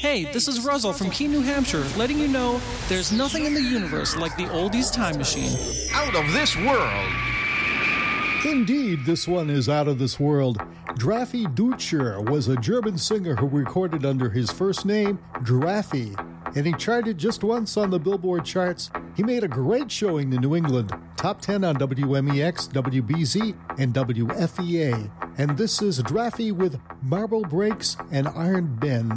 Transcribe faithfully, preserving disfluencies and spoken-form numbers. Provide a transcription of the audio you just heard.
Hey, this is Russell from Keene, New Hampshire, letting you know there's nothing in the universe like the oldies time machine. Out of this world. Indeed, this one is out of this world. Draffy Dutscher was a German singer who recorded under his first name, Draffy, and he charted just once on the Billboard charts. He made a great showing in New England, top ten on W M E X, W B Z, and W F E A. And this is Draffy with Marble Breaks and Iron Ben.